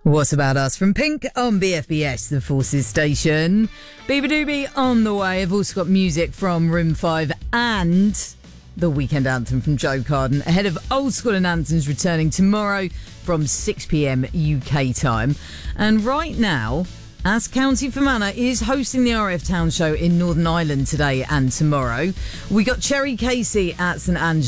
What About Us from Pink on BFBS, the Forces station. Beaver Doobie on the way. I've also got music from Room 5 and the weekend anthem from Joe Carden ahead of Old School and Anthems returning tomorrow from 6 p.m. UK time. And right now, as County Fermanagh is hosting the RF Town Show in Northern Ireland today and tomorrow, we got Cherry Casey at St Angela.